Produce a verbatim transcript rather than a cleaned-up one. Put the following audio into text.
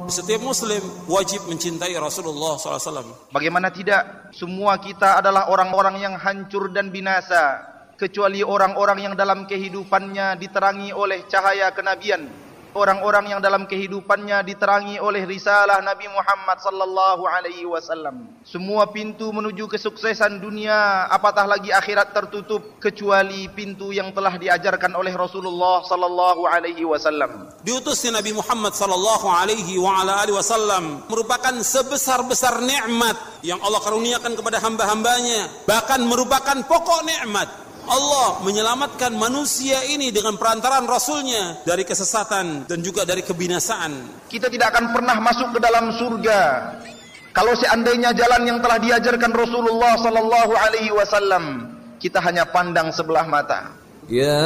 Setiap Muslim wajib mencintai Rasulullah sallallahu alaihi wasallam. Bagaimana tidak? Semua kita adalah orang-orang yang hancur dan binasa, kecuali orang-orang yang dalam kehidupannya diterangi oleh cahaya kenabian, orang-orang yang dalam kehidupannya diterangi oleh risalah Nabi Muhammad sallallahu alaihi wasallam. Semua pintu menuju kesuksesan dunia, apatah lagi akhirat, tertutup kecuali pintu yang telah diajarkan oleh Rasulullah sallallahu alaihi wasallam. Diutusnya Nabi Muhammad sallallahu alaihi wa ala alihi wasallam merupakan sebesar-besar nikmat yang Allah karuniakan kepada hamba-hambanya, bahkan merupakan pokok nikmat. Allah menyelamatkan manusia ini dengan perantaraan Rasulnya dari kesesatan dan juga dari kebinasaan. Kita tidak akan pernah masuk ke dalam surga kalau seandainya jalan yang telah diajarkan Rasulullah sallallahu alaihi wasallam kita hanya pandang sebelah mata. Ya